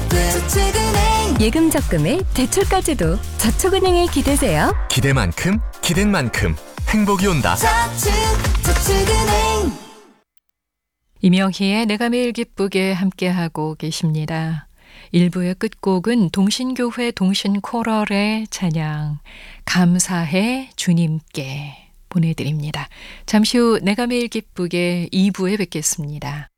저축은행 예금 적금에 대출까지도 저축은행에 기대세요. 기대만큼 기댄 만큼 행복이 온다. 저축은행. 이명희의 내가 매일 기쁘게 함께하고 계십니다. 1부의 끝곡은 동신교회 동신코럴의 찬양 감사해 주님께 보내드립니다. 잠시 후 내가 매일 기쁘게 2부에 뵙겠습니다.